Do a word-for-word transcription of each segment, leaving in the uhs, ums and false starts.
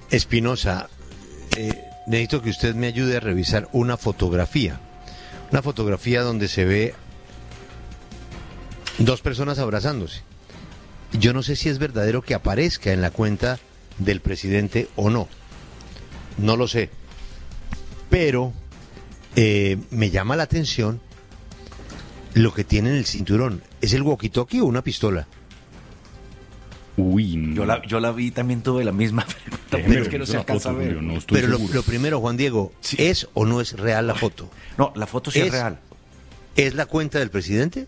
Espinosa, eh, necesito que usted me ayude a revisar una fotografía. Una fotografía donde se ve dos personas abrazándose. Yo no sé si es verdadero que aparezca en la cuenta del presidente o no. No lo sé. Pero eh, me llama la atención lo que tiene en el cinturón. ¿Es el walkie-talkie o una pistola? Uy, no. Yo la, yo la vi, también tuve la misma pregunta, pero Déjeme es que no se la alcanza a foto, ver. Julio, no estoy Pero lo, seguro. lo primero, Juan Diego, Sí. ¿es o no es real la foto? No, la foto sí es, Es- real. ¿Es la cuenta del presidente?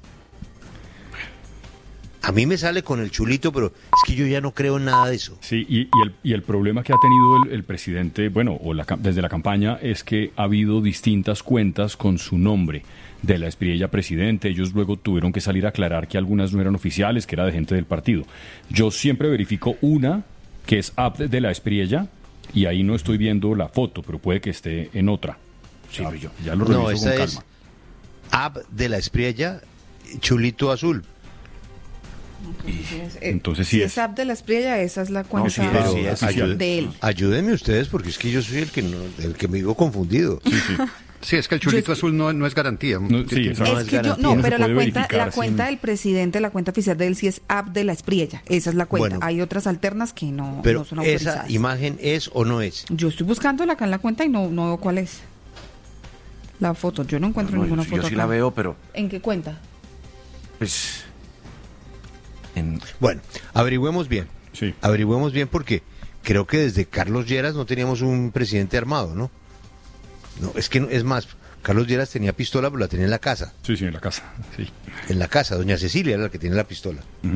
A mí me sale con el chulito, pero es que yo ya no creo en nada de eso. Sí, y, y, el, y el problema que ha tenido el, el presidente, bueno, o la, cam- desde la campaña, es que ha habido distintas cuentas con su nombre de la Espriella presidente. Ellos luego tuvieron que salir a aclarar que algunas no eran oficiales, que era de gente del partido. Yo siempre verifico una que es app de la Espriella y ahí no estoy viendo la foto, pero puede que esté en otra. Sí, Ah, yo ya lo reviso No, con esa calma. es app de la Espriella, chulito azul. Entonces, eh, Entonces sí si es. es app de la Espriella, esa es la cuenta sí, Pero sí, es ayú- de él. ayúdenme ustedes porque es que yo soy el que no, el que me digo confundido. Sí, sí. Sí, es que el chulito Yo- azul no, no es garantía. No, sí, exacto. No es es que yo, garantía. no, No se pero la puede cuenta, verificar la cuenta sin- del presidente, la cuenta oficial de él sí es app de la Espriella. Esa es la cuenta. Bueno. Hay otras alternas que no, Pero no son esa autorizadas. imagen es o no es. Yo estoy buscándola acá en la cuenta y no, no veo cuál es. La foto, yo no encuentro No, ninguna yo, foto yo sí acá. la veo, pero ¿En qué cuenta? pues en, Bueno, averigüemos bien. Sí. Averigüemos bien porque creo que desde Carlos Lleras no teníamos un presidente armado, ¿no? No, es que no- es más, Carlos Lleras tenía pistola, pero la tenía en la casa. Sí, sí, en la casa. Sí. En la casa, doña Cecilia era la que tiene la pistola. Ujú.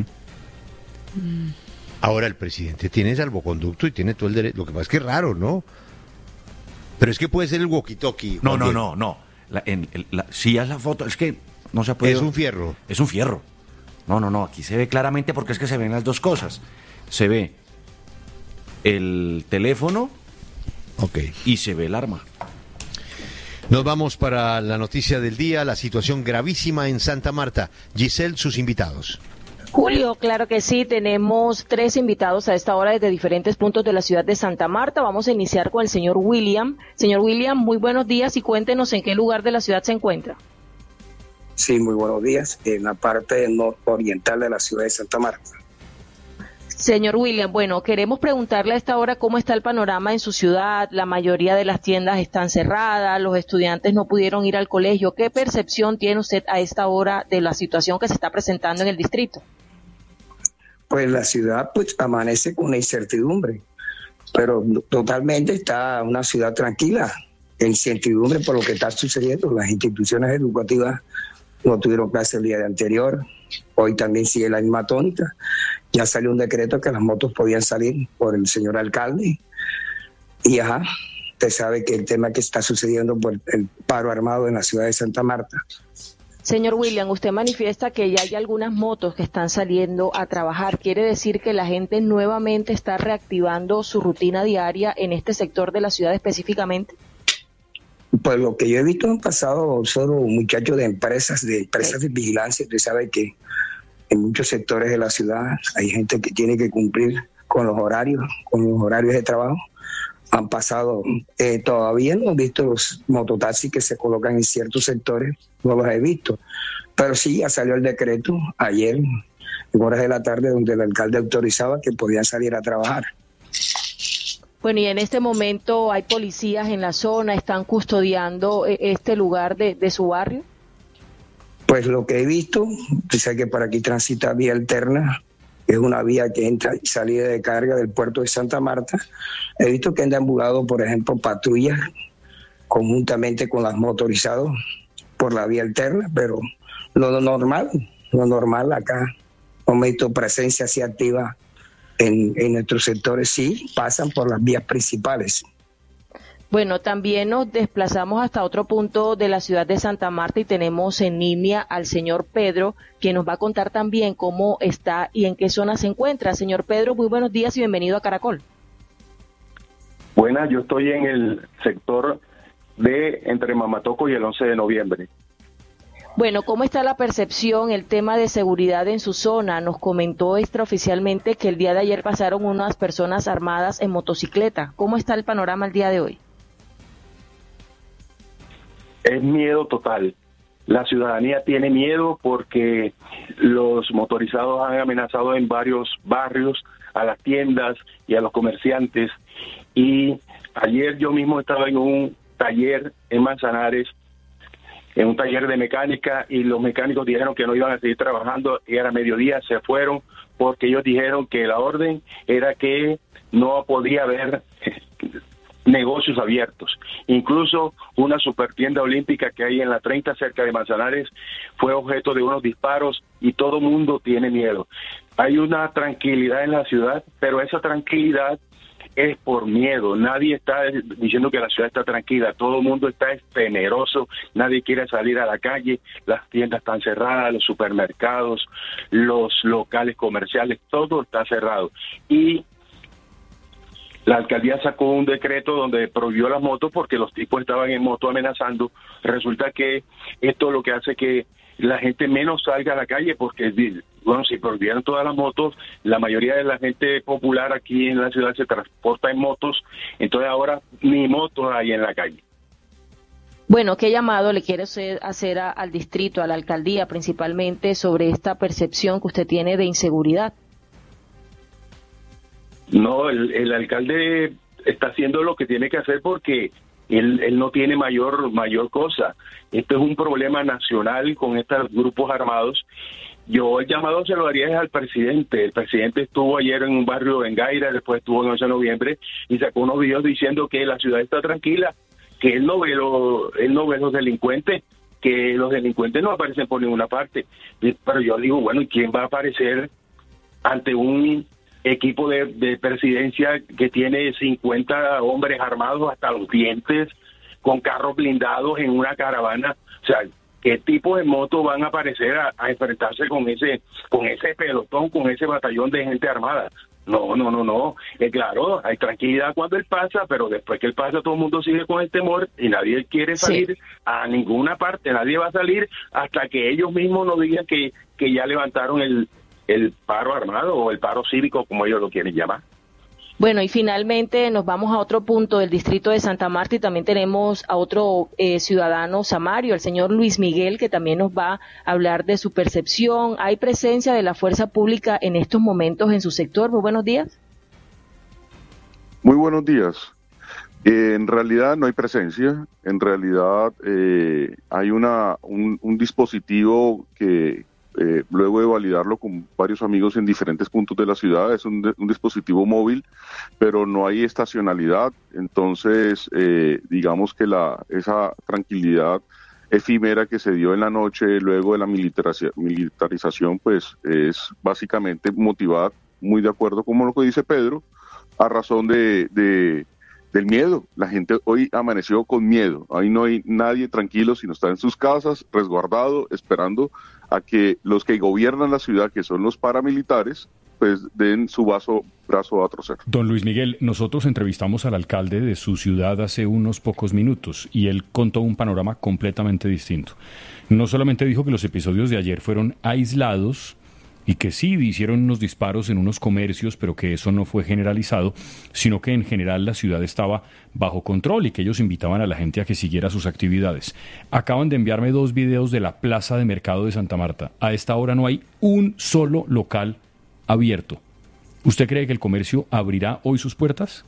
Ahora el presidente tiene salvoconducto y tiene todo el derecho. Lo que pasa es que es raro, ¿no? Pero es que puede ser el walkie-talkie. no, Juan no, Diego. no, no. La, en, el- la, sí es la foto, es que no se ha podido. Es un fierro. Es un fierro. No, no, no, aquí se ve claramente porque es que se ven las dos cosas. Se ve el teléfono Ok. y se ve el arma. Nos vamos para la noticia del día, la situación gravísima en Santa Marta. Giselle, sus invitados. Julio, claro que sí, tenemos tres invitados a esta hora desde diferentes puntos de la ciudad de Santa Marta. Vamos a iniciar con el señor William. Señor William, muy buenos días y cuéntenos en qué lugar de la ciudad se encuentra. Sí, muy buenos días. En la parte nororiental de la ciudad de Santa Marta. Señor William, bueno, queremos preguntarle a esta hora cómo está el panorama en su ciudad. La mayoría de las tiendas están cerradas, los estudiantes no pudieron ir al colegio. ¿Qué percepción tiene usted a esta hora de la situación que se está presentando en el distrito? Pues la ciudad pues amanece con una incertidumbre, pero totalmente está una ciudad tranquila, en incertidumbre por lo que está sucediendo. Las instituciones educativas no tuvieron clase el día de anterior, hoy también sigue la misma tónica. Ya salió un decreto que las motos podían salir por el señor alcalde y ajá, usted sabe que el tema que está sucediendo por el paro armado en la ciudad de Santa Marta. Señor William, usted manifiesta que ya hay algunas motos que están saliendo a trabajar. ¿Quiere decir que la gente nuevamente está reactivando su rutina diaria en este sector de la ciudad específicamente? Pues lo que yo he visto han pasado solo muchachos de empresas, de empresas de vigilancia. Usted sabe que en muchos sectores de la ciudad hay gente que tiene que cumplir con los horarios, con los horarios de trabajo. Han pasado, eh, todavía no he visto los mototaxis que se colocan en ciertos sectores, no los he visto. Pero sí, ya salió el decreto ayer, en horas de la tarde, donde el alcalde autorizaba que podían salir a trabajar. Bueno, y en este momento hay policías en la zona, están custodiando eh, este lugar de, de su barrio. Pues lo que he visto, usted sabe que por aquí transita vía alterna, es una vía que entra y salida de carga del puerto de Santa Marta. He visto que han deambulado, por ejemplo, patrullas conjuntamente con las motorizados por la vía alterna, pero lo, lo normal, lo normal acá, no he visto presencia así activa en, en nuestros sectores, sí pasan por las vías principales. Bueno, también nos desplazamos hasta otro punto de la ciudad de Santa Marta y tenemos en línea al señor Pedro, quien nos va a contar también cómo está y en qué zona se encuentra. Señor Pedro, muy buenos días y bienvenido a Caracol. Buenas, yo estoy en el sector de entre Mamatoco y el once de noviembre. Bueno, ¿cómo está la percepción, el tema de seguridad en su zona? Nos comentó extraoficialmente que el día de ayer pasaron unas personas armadas en motocicleta. ¿Cómo está el panorama el día de hoy? Es miedo total. La ciudadanía tiene miedo porque los motorizados han amenazado en varios barrios a las tiendas y a los comerciantes. Y ayer yo mismo estaba en un taller en Manzanares, en un taller de mecánica, y los mecánicos dijeron que no iban a seguir trabajando, y era mediodía, se fueron porque ellos dijeron que la orden era que no podía haber negocios abiertos. Incluso una supertienda olímpica que hay en la treinta cerca de Manzanares fue objeto de unos disparos y todo mundo tiene miedo. Hay una tranquilidad en la ciudad, pero esa tranquilidad es por miedo. Nadie está diciendo que la ciudad está tranquila, todo el mundo está temeroso, nadie quiere salir a la calle, las tiendas están cerradas, los supermercados, los locales comerciales, todo está cerrado. Y la alcaldía sacó un decreto donde prohibió las motos porque los tipos estaban en moto amenazando. Resulta que esto lo que hace que la gente menos salga a la calle porque, bueno, si prohibieran todas las motos, la mayoría de la gente popular aquí en la ciudad se transporta en motos, entonces ahora ni motos hay en la calle. Bueno, ¿qué llamado le quiere usted hacer a, al distrito, a la alcaldía principalmente, sobre esta percepción que usted tiene de inseguridad? No, el, el alcalde está haciendo lo que tiene que hacer porque él, él no tiene mayor mayor cosa. Esto es un problema nacional con estos grupos armados. Yo el llamado se lo haría al presidente. El presidente estuvo ayer en un barrio en Gaira, después estuvo en once de noviembre y sacó unos videos diciendo que la ciudad está tranquila, que él no ve, lo, él no ve los delincuentes, que los delincuentes no aparecen por ninguna parte. Pero yo digo, bueno, ¿y quién va a aparecer ante un equipo de, de presidencia que tiene cincuenta hombres armados hasta los dientes, con carros blindados en una caravana? O sea, ¿qué tipo de motos van a aparecer a, a enfrentarse con ese con ese pelotón, con ese batallón de gente armada? No, no, no, no. Eh, claro, hay tranquilidad cuando él pasa, pero después que él pasa todo el mundo sigue con el temor y nadie quiere salir sí. a ninguna parte. Nadie va a salir hasta que ellos mismos nos digan que, que ya levantaron el el paro armado o el paro cívico, como ellos lo quieren llamar. Bueno, y finalmente nos vamos a otro punto del distrito de Santa Marta y también tenemos a otro eh, ciudadano samario, el señor Luis Miguel, que también nos va a hablar de su percepción. ¿Hay presencia de la fuerza pública en estos momentos en su sector? Muy buenos días. Muy buenos días. Eh, en realidad no hay presencia, en realidad eh, hay una un, un dispositivo que Eh, luego de validarlo con varios amigos en diferentes puntos de la ciudad, es un, un dispositivo móvil, pero no hay estacionalidad, entonces eh, digamos que la esa tranquilidad efímera que se dio en la noche luego de la militarización, militarización pues es básicamente motivada, muy de acuerdo con lo que dice Pedro, a razón de, de del miedo. La gente hoy amaneció con miedo, ahí no hay nadie tranquilo, sino está en sus casas, resguardado, esperando a que los que gobiernan la ciudad, que son los paramilitares, pues den su vaso, brazo a torcer. Don Luis Miguel, nosotros entrevistamos al alcalde de su ciudad hace unos pocos minutos y él contó un panorama completamente distinto. No solamente dijo que los episodios de ayer fueron aislados y que sí hicieron unos disparos en unos comercios, pero que eso no fue generalizado, sino que en general la ciudad estaba bajo control y que ellos invitaban a la gente a que siguiera sus actividades. Acaban de enviarme dos videos de la plaza de mercado de Santa Marta. A esta hora no hay un solo local abierto. ¿Usted cree que el comercio abrirá hoy sus puertas?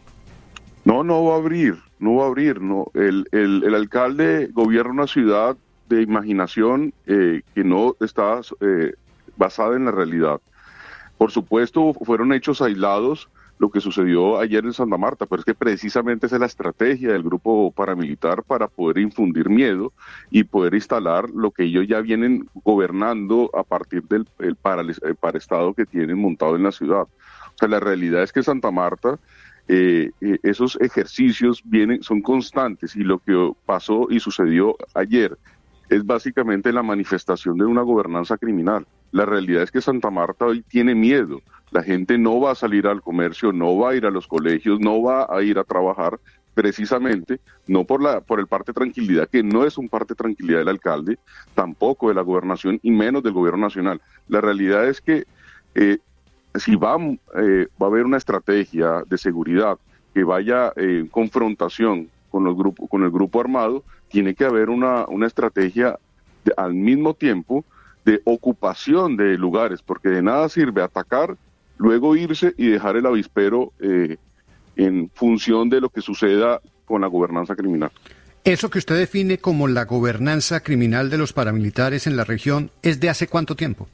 No, no va a abrir, no va a abrir. No. El, el, el alcalde gobierna una ciudad de imaginación eh, que no está Eh, basada en la realidad. Por supuesto, fueron hechos aislados lo que sucedió ayer en Santa Marta, pero es que precisamente esa es la estrategia del grupo paramilitar para poder infundir miedo y poder instalar lo que ellos ya vienen gobernando a partir del el para, el paraestado que tienen montado en la ciudad. O sea, la realidad es que Santa Marta, eh, eh, esos ejercicios vienen, son constantes, y lo que pasó y sucedió ayer es básicamente la manifestación de una gobernanza criminal. La realidad es que Santa Marta hoy tiene miedo. La gente no va a salir al comercio, no va a ir a los colegios, no va a ir a trabajar, precisamente, no por la por el parte tranquilidad, que no es un parte tranquilidad del alcalde, tampoco de la gobernación y menos del gobierno nacional. La realidad es que eh, si va, eh, va a haber una estrategia de seguridad que vaya eh, en confrontación con, los grupos, con el grupo armado, tiene que haber una, una estrategia de, al mismo tiempo de ocupación de lugares, porque de nada sirve atacar, luego irse y dejar el avispero eh, en función de lo que suceda con la gobernanza criminal. Eso que usted define como la gobernanza criminal de los paramilitares en la región, ¿es de hace cuánto tiempo?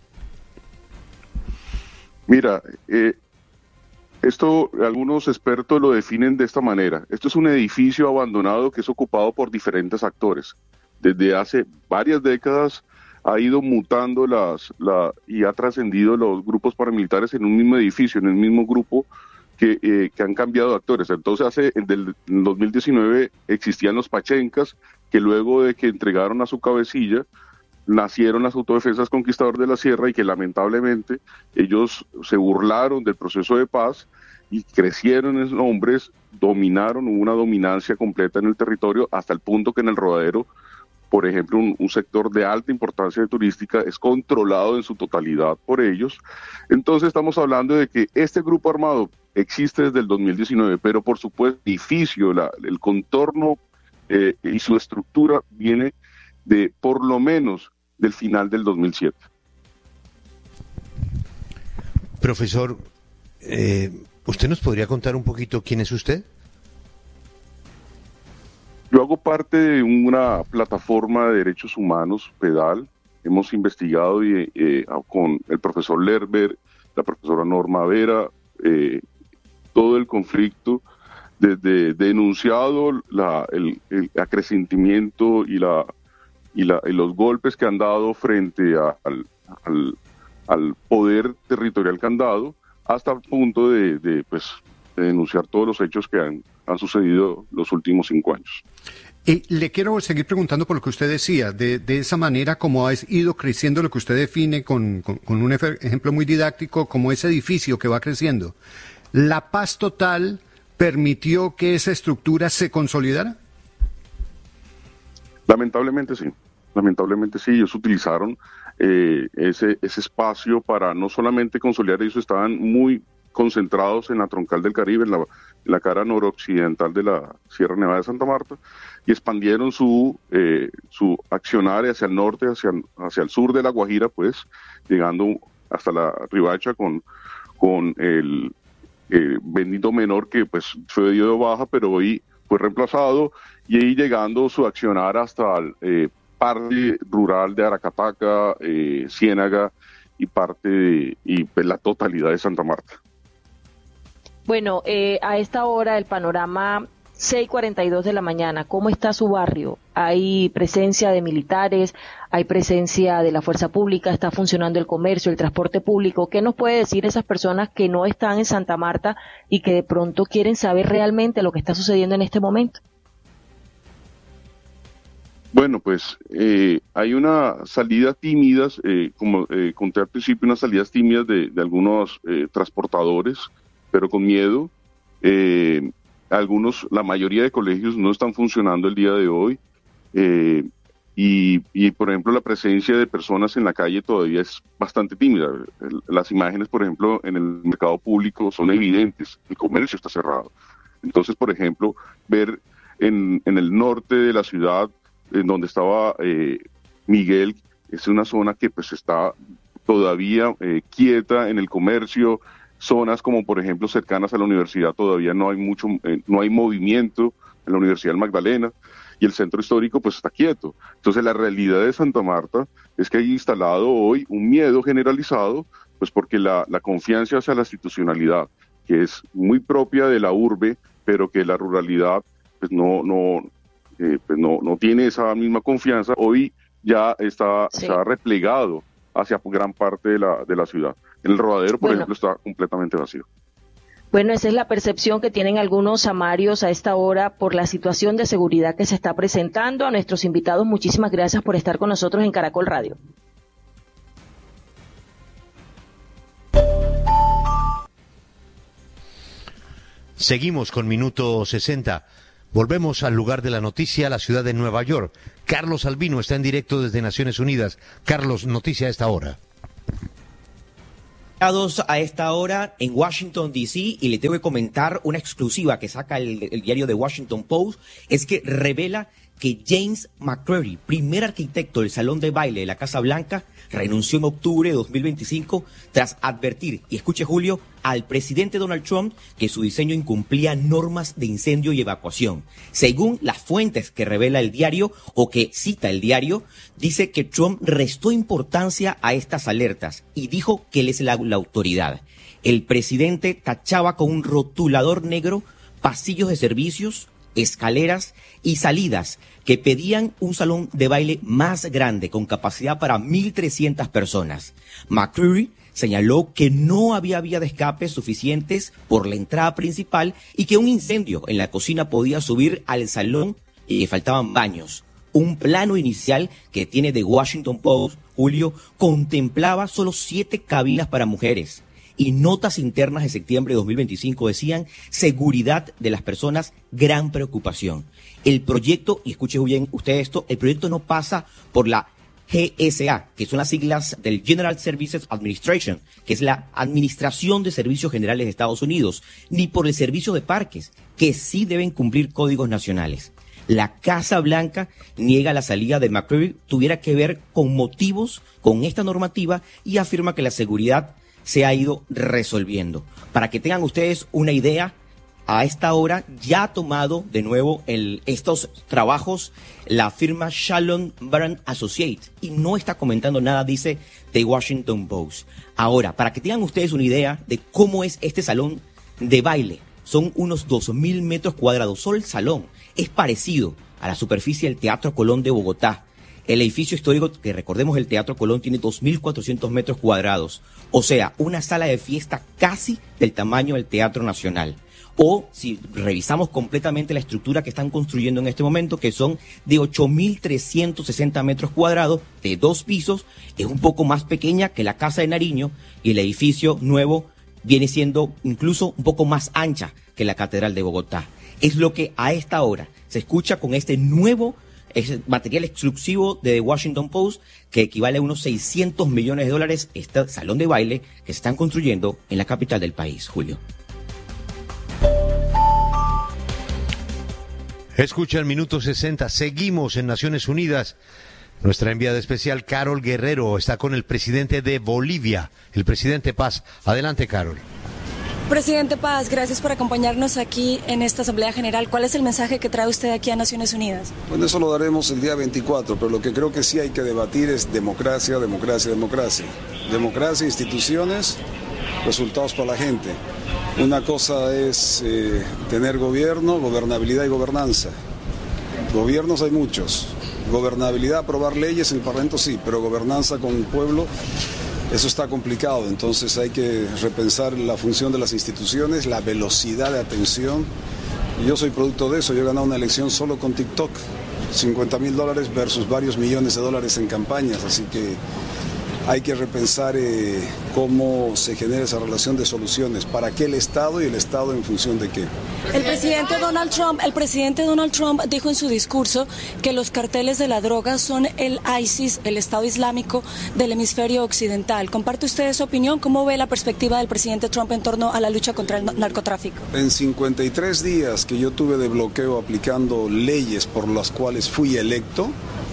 Mira, eh, esto algunos expertos lo definen de esta manera. Esto es un edificio abandonado que es ocupado por diferentes actores. Desde hace varias décadas ha ido mutando las la, y ha trascendido los grupos paramilitares en un mismo edificio, en el mismo grupo que, eh, que han cambiado de actores. Entonces, hace en el dos mil diecinueve existían los Pachencas, que luego de que entregaron a su cabecilla, nacieron las autodefensas Conquistador de la Sierra, y que lamentablemente ellos se burlaron del proceso de paz y crecieron en hombres, dominaron, hubo una dominancia completa en el territorio, hasta el punto que en el Rodadero, por ejemplo, un, un sector de alta importancia turística es controlado en su totalidad por ellos. Entonces estamos hablando de que este grupo armado existe desde el dos mil diecinueve, pero por supuesto el edificio, la, el contorno eh, y su estructura viene de por lo menos del final del dos mil siete. Profesor, eh, ¿usted nos podría contar un poquito quién es usted? Yo hago parte de una plataforma de derechos humanos, PEDAL. Hemos investigado y, eh, con el profesor Lerber, la profesora Norma Vera, eh, todo el conflicto, desde denunciado la, el, el acrecentimiento y, la, y, la, y los golpes que han dado frente a, al, al, al poder territorial que han dado, hasta el punto de, de, pues, de denunciar todos los hechos que han, han sucedido los últimos cinco años. Y le quiero seguir preguntando por lo que usted decía, de, de esa manera como ha ido creciendo lo que usted define con, con, con un ejemplo muy didáctico, como ese edificio que va creciendo. ¿La paz total permitió que esa estructura se consolidara? Lamentablemente sí, lamentablemente sí, ellos utilizaron eh, ese, ese espacio para no solamente consolidar, ellos estaban muy concentrados en la troncal del Caribe, en la, en la cara noroccidental de la Sierra Nevada de Santa Marta, y expandieron su eh, su accionar hacia el norte, hacia, hacia el sur de La Guajira, pues, llegando hasta la Ribacha con, con el eh, Bendito Menor, que pues fue de baja, pero hoy fue reemplazado, y ahí llegando su accionar hasta el eh, parte rural de Aracataca, eh, Ciénaga, y parte de, y pues, la totalidad de Santa Marta. Bueno, eh, a esta hora el panorama seis cuarenta y dos de la mañana, ¿cómo está su barrio? ¿Hay presencia de militares? ¿Hay presencia de la fuerza pública? ¿Está funcionando el comercio, el transporte público? ¿Qué nos puede decir esas personas que no están en Santa Marta y que de pronto quieren saber realmente lo que está sucediendo en este momento? Bueno, pues eh, hay una salida tímidas, eh, como eh, conté al principio, unas salidas tímidas de, de algunos eh, transportadores, pero con miedo. Eh, algunos, la mayoría de colegios no están funcionando el día de hoy, eh, y, y por ejemplo la presencia de personas en la calle todavía es bastante tímida. Las imágenes, por ejemplo, en el mercado público son evidentes, el comercio está cerrado. Entonces, por ejemplo, ver en, en el norte de la ciudad, en donde estaba eh, Miguel, es una zona que pues está todavía eh, quieta en el comercio. Zonas como por ejemplo cercanas a la universidad todavía no hay mucho, eh, no hay movimiento en la Universidad del Magdalena, y el centro histórico pues está quieto. Entonces la realidad de Santa Marta es que hay instalado hoy un miedo generalizado, pues porque la, la confianza hacia la institucionalidad, que es muy propia de la urbe, pero que la ruralidad pues no, no, eh, pues no, no tiene esa misma confianza, hoy ya está, sí. está replegado hacia gran parte de la, de la ciudad. En el Rodadero, por bueno, ejemplo, está completamente vacío. Bueno, esa es la percepción que tienen algunos samarios a esta hora por la situación de seguridad que se está presentando. A nuestros invitados, muchísimas gracias por estar con nosotros en Caracol Radio. Seguimos con Minuto sesenta. Volvemos al lugar de la noticia, la ciudad de Nueva York. Carlos Albino está en directo desde Naciones Unidas. Carlos, noticia a esta hora. A esta hora en Washington, D C, y le tengo que comentar una exclusiva que saca el, el diario The Washington Post, es que revela que James McCreary, primer arquitecto del Salón de Baile de la Casa Blanca, renunció en octubre de dos mil veinticinco tras advertir, y escuche Julio, al presidente Donald Trump que su diseño incumplía normas de incendio y evacuación. Según las fuentes que revela el diario, o que cita el diario, dice que Trump restó importancia a estas alertas y dijo que él es la, la autoridad. El presidente tachaba con un rotulador negro pasillos de servicios, escaleras y salidas que pedían un salón de baile más grande con capacidad para mil trescientas personas. McCreary señaló que no había vía de escape suficientes por la entrada principal y que un incendio en la cocina podía subir al salón y que faltaban baños. Un plano inicial que tiene The Washington Post, Julio, contemplaba solo siete cabinas para mujeres. Y notas internas de septiembre de dos mil veinticinco decían seguridad de las personas, gran preocupación. El proyecto, y escuche bien usted esto, el proyecto no pasa por la G S A, que son las siglas del General Services Administration, que es la Administración de Servicios Generales de Estados Unidos, ni por el Servicio de Parques, que sí deben cumplir códigos nacionales. La Casa Blanca niega la salida de McCreary tuviera que ver con motivos con esta normativa y afirma que la seguridad se ha ido resolviendo. Para que tengan ustedes una idea, a esta hora ya ha tomado de nuevo el, estos trabajos la firma Shalom Brand Associates y no está comentando nada, dice The Washington Post. Ahora, para que tengan ustedes una idea de cómo es este salón de baile, son unos dos mil metros cuadrados, solo el salón es parecido a la superficie del Teatro Colón de Bogotá. El edificio histórico, que recordemos el Teatro Colón, tiene dos mil cuatrocientos metros cuadrados. O sea, una sala de fiesta casi del tamaño del Teatro Nacional. O si revisamos completamente la estructura que están construyendo en este momento, que son de ocho mil trescientos sesenta metros cuadrados, de dos pisos, es un poco más pequeña que la Casa de Nariño y el edificio nuevo viene siendo incluso un poco más ancha que la Catedral de Bogotá. Es lo que a esta hora se escucha con este nuevo es material exclusivo de The Washington Post, que equivale a unos seiscientos millones de dólares, este salón de baile que se están construyendo en la capital del país, Julio. Escucha el minuto sesenta, seguimos en Naciones Unidas. Nuestra enviada especial, Carol Guerrero, está con el presidente de Bolivia, el presidente Paz. Adelante, Carol. Presidente Paz, gracias por acompañarnos aquí en esta Asamblea General. ¿Cuál es el mensaje que trae usted aquí a Naciones Unidas? Bueno, eso lo daremos el día veinticuatro, pero lo que creo que sí hay que debatir es democracia, democracia, democracia. Democracia, instituciones, resultados para la gente. Una cosa es eh, tener gobierno, gobernabilidad y gobernanza. Gobiernos hay muchos. Gobernabilidad, aprobar leyes en el Parlamento sí, pero gobernanza con el pueblo, eso está complicado. Entonces hay que repensar la función de las instituciones, la velocidad de atención. Yo soy producto de eso, yo he ganado una elección solo con TikTok, cincuenta mil dólares versus varios millones de dólares en campañas, así que hay que repensar eh, cómo se genera esa relación de soluciones, para qué el Estado y el Estado en función de qué. El presidente Donald Trump, el presidente Donald Trump dijo en su discurso que los carteles de la droga son el ISIS, el Estado Islámico del hemisferio occidental. ¿Comparte usted esa opinión? ¿Cómo ve la perspectiva del presidente Trump en torno a la lucha contra el narcotráfico? En cincuenta y tres días que yo tuve de bloqueo aplicando leyes por las cuales fui electo,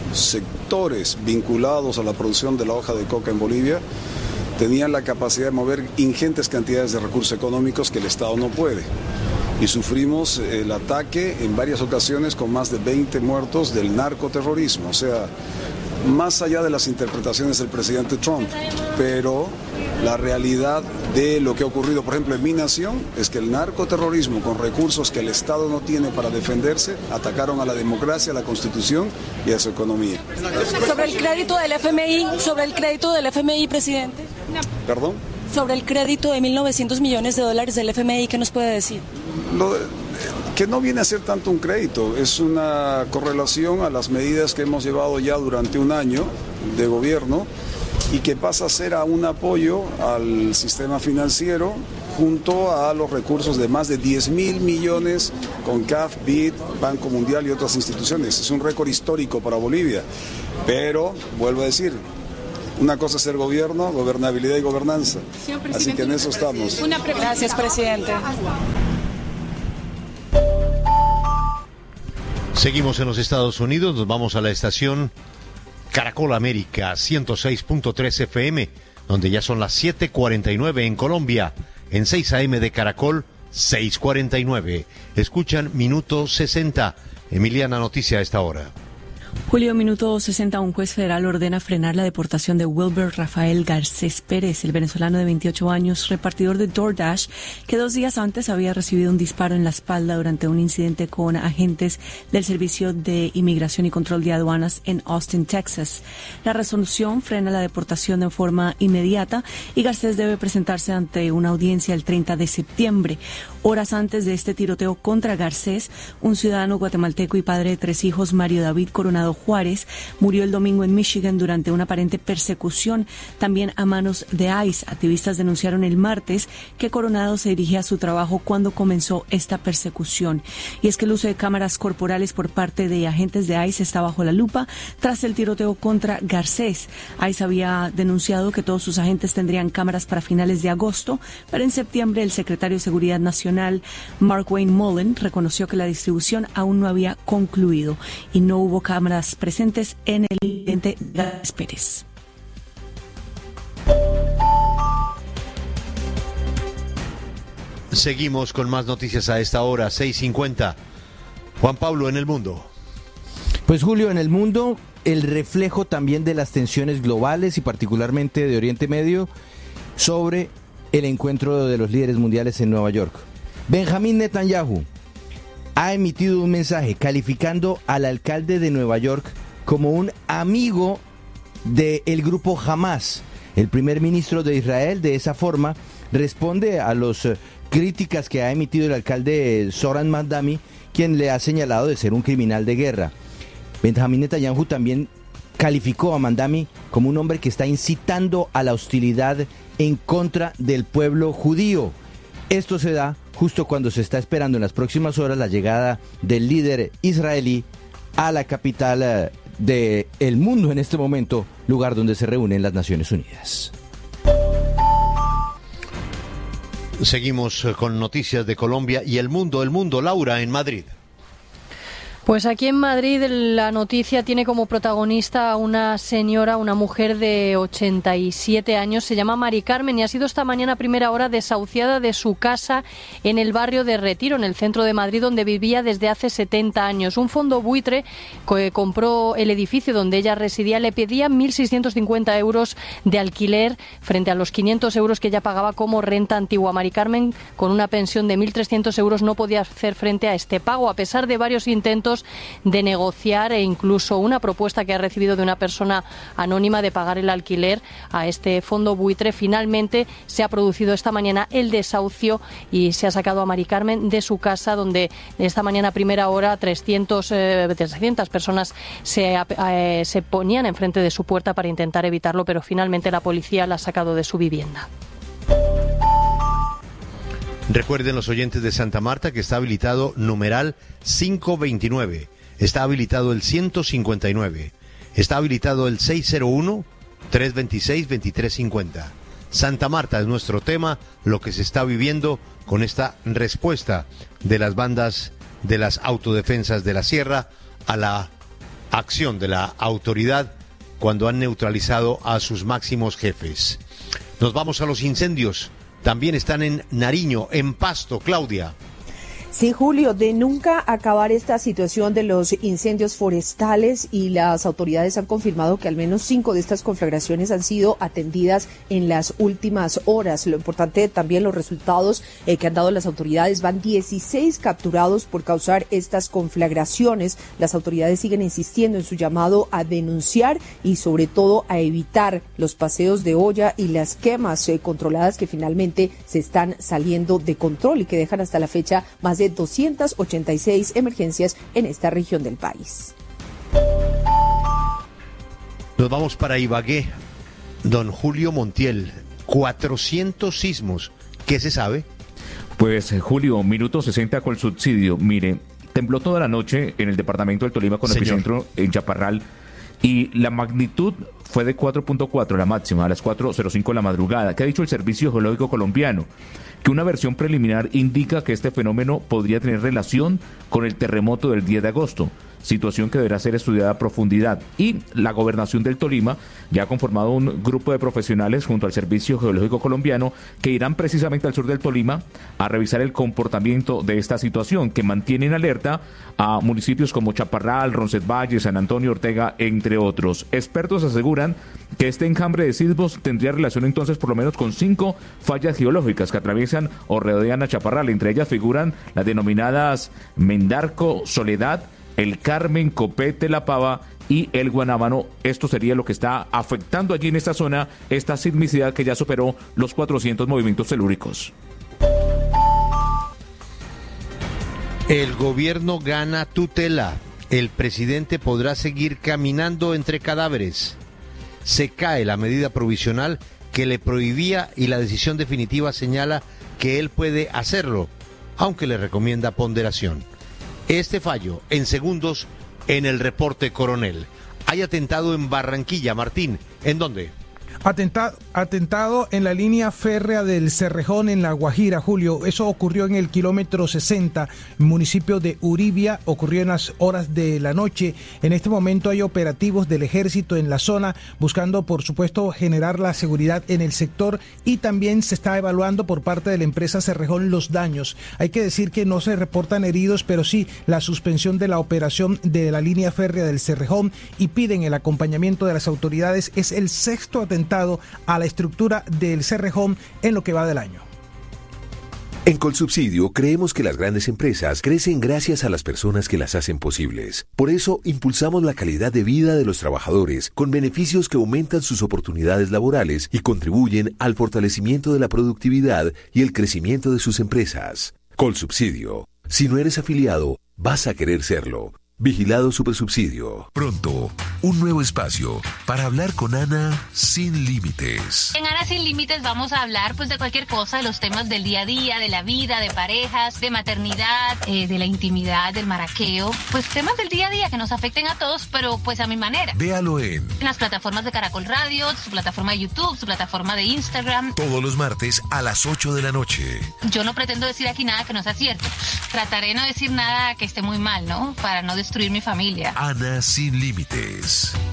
sectores vinculados a la producción de la hoja de coca en Bolivia tenían la capacidad de mover ingentes cantidades de recursos económicos que el Estado no puede. Y sufrimos el ataque en varias ocasiones con más de veinte muertos del narcoterrorismo. O sea, más allá de las interpretaciones del presidente Trump, pero la realidad de lo que ha ocurrido, por ejemplo, en mi nación, es que el narcoterrorismo, con recursos que el Estado no tiene para defenderse, atacaron a la democracia, a la Constitución y a su economía. Sobre el crédito del F M I, sobre el crédito del F M I, presidente. ¿Perdón? Sobre el crédito de mil novecientos millones de dólares del F M I, ¿qué nos puede decir? Lo, que no viene a ser tanto un crédito, es una correlación a las medidas que hemos llevado ya durante un año de gobierno y que pasa a ser a un apoyo al sistema financiero junto a los recursos de más de diez mil millones con C A F, B I D, Banco Mundial y otras instituciones. Es un récord histórico para Bolivia, pero vuelvo a decir, una cosa es ser gobierno, gobernabilidad y gobernanza. Así que en eso estamos. Una pregunta. Gracias, presidente. Seguimos en los Estados Unidos, nos vamos a la estación Caracol América ciento seis punto tres F M, donde ya son las siete cuarenta y nueve en Colombia, en seis A M de Caracol, seis cuarenta y nueve. Escuchan Minuto sesenta. Emiliana, noticia a esta hora. Julio, minuto sesenta, un juez federal ordena frenar la deportación de Wilber Rafael Garcés Pérez, el venezolano de veintiocho años, repartidor de DoorDash, que dos días antes había recibido un disparo en la espalda durante un incidente con agentes del Servicio de Inmigración y Control de Aduanas en Austin, Texas. La resolución frena la deportación de forma inmediata y Garcés debe presentarse ante una audiencia el treinta de septiembre. Horas antes de este tiroteo contra Garcés, un ciudadano guatemalteco y padre de tres hijos, Mario David Coronado Juárez, murió el domingo en Michigan durante una aparente persecución, también a manos de ICE. Activistas denunciaron el martes que Coronado se dirigía a su trabajo cuando comenzó esta persecución. Y es que el uso de cámaras corporales por parte de agentes de ICE está bajo la lupa tras el tiroteo contra Garcés. ICE había denunciado que todos sus agentes tendrían cámaras para finales de agosto, pero en septiembre el secretario de Seguridad Nacional, Mark Wayne Mullen, reconoció que la distribución aún no había concluido y no hubo cámaras presentes en el incidente de Garcés Pérez. Seguimos con más noticias a esta hora, seis cincuenta. Juan Pablo, en el mundo. Pues Julio, en el mundo, el reflejo también de las tensiones globales y particularmente de Oriente Medio sobre el encuentro de los líderes mundiales en Nueva York. Benjamín Netanyahu ha emitido un mensaje calificando al alcalde de Nueva York como un amigo del grupo Hamas. El primer ministro de Israel, de esa forma, responde a las críticas que ha emitido el alcalde Zoran Mandami, quien le ha señalado de ser un criminal de guerra. Benjamín Netanyahu también calificó a Mandami como un hombre que está incitando a la hostilidad en contra del pueblo judío. Esto se da justo cuando se está esperando en las próximas horas la llegada del líder israelí a la capital del mundo en este momento, lugar donde se reúnen las Naciones Unidas. Seguimos con noticias de Colombia y el mundo, el mundo, Laura, en Madrid. Pues aquí en Madrid la noticia tiene como protagonista a una señora, una mujer de ochenta y siete años, se llama Mari Carmen y ha sido esta mañana a primera hora desahuciada de su casa en el barrio de Retiro, en el centro de Madrid, donde vivía desde hace setenta años. Un fondo buitre que compró el edificio donde ella residía le pedía mil seiscientos cincuenta euros de alquiler frente a los quinientos euros que ella pagaba como renta antigua. Mari Carmen, con una pensión de mil trescientos euros, no podía hacer frente a este pago, a pesar de varios intentos de negociar e incluso una propuesta que ha recibido de una persona anónima de pagar el alquiler a este fondo buitre. Finalmente se ha producido esta mañana el desahucio y se ha sacado a Mari Carmen de su casa, donde esta mañana a primera hora trescientas personas se, eh, se ponían enfrente de su puerta para intentar evitarlo, pero finalmente la policía la ha sacado de su vivienda. Recuerden los oyentes de Santa Marta que está habilitado numeral quinientos veintinueve, está habilitado el ciento cincuenta y nueve, está habilitado el seis cero uno, tres dos seis, dos tres cinco cero. Santa Marta es nuestro tema, lo que se está viviendo con esta respuesta de las bandas de las autodefensas de la Sierra a la acción de la autoridad cuando han neutralizado a sus máximos jefes. Nos vamos a los incendios. También están en Nariño, en Pasto, Claudia. Sí, Julio, de nunca acabar esta situación de los incendios forestales, y las autoridades han confirmado que al menos cinco de estas conflagraciones han sido atendidas en las últimas horas. Lo importante también los resultados eh, que han dado las autoridades: van dieciséis capturados por causar estas conflagraciones. Las autoridades siguen insistiendo en su llamado a denunciar y sobre todo a evitar los paseos de olla y las quemas eh, controladas que finalmente se están saliendo de control y que dejan hasta la fecha más de de doscientas ochenta y seis emergencias en esta región del país. Nos vamos para Ibagué. Don Julio Montiel, cuatrocientos sismos. ¿Qué se sabe? Pues, Julio, minuto sesenta con subsidio. Mire, tembló toda la noche en el departamento del Tolima con Señor. epicentro en Chaparral y la magnitud fue de cuatro punto cuatro, la máxima, a las cuatro cero cinco de la madrugada. ¿Qué ha dicho el Servicio Geológico Colombiano? Que una versión preliminar indica que este fenómeno podría tener relación con el terremoto del diez de agosto, situación que deberá ser estudiada a profundidad. Y la Gobernación del Tolima ya ha conformado un grupo de profesionales junto al Servicio Geológico Colombiano que irán precisamente al sur del Tolima a revisar el comportamiento de esta situación, que mantiene en alerta a municipios como Chaparral, Roncesvalles, San Antonio, Ortega, entre otros. Expertos aseguran que este enjambre de sismos tendría relación entonces por lo menos con cinco fallas geológicas que atraviesan o rodean a Chaparral. Entre ellas figuran las denominadas Mendarco, Soledad, El Carmen, Copete, La Pava y El Guanábano. Esto sería lo que está afectando allí en esta zona, esta sismicidad que ya superó los cuatrocientos movimientos telúricos. El gobierno gana tutela. El presidente podrá seguir caminando entre cadáveres. Se cae la medida provisional que le prohibía y la decisión definitiva señala que él puede hacerlo, aunque le recomienda ponderación. Este fallo, en segundos, en el reporte Coronel. Hay atentado en Barranquilla, Martín. ¿En dónde? Atentado, atentado en la línea férrea del Cerrejón en La Guajira, Julio. Eso ocurrió en el kilómetro sesenta, municipio de Uribia. Ocurrió en las horas de la noche. En este momento hay operativos del ejército en la zona, buscando, por supuesto, generar la seguridad en el sector, y también se está evaluando por parte de la empresa Cerrejón los daños. Hay que decir que no se reportan heridos, pero sí la suspensión de la operación de la línea férrea del Cerrejón, y piden el acompañamiento de las autoridades. Es el sexto atentado a la estructura del Cerrejón en lo que va del año. En Colsubsidio creemos que las grandes empresas crecen gracias a las personas que las hacen posibles. Por eso impulsamos la calidad de vida de los trabajadores con beneficios que aumentan sus oportunidades laborales y contribuyen al fortalecimiento de la productividad y el crecimiento de sus empresas. Colsubsidio. Si no eres afiliado, vas a querer serlo. Vigilado Supersubsidio. Pronto, un nuevo espacio para hablar con Ana sin límites. En Ana sin límites vamos a hablar pues de cualquier cosa, de los temas del día a día, de la vida, de parejas, de maternidad, eh, de la intimidad, del maraqueo, pues temas del día a día que nos afecten a todos, pero pues a mi manera. Véalo en, en las plataformas de Caracol Radio, su plataforma de YouTube, su plataforma de Instagram. Todos los martes a las ocho de la noche. Yo no pretendo decir aquí nada que no sea cierto. Trataré de no decir nada que esté muy mal, ¿no? Para no destruir mi familia. Ana sin límites.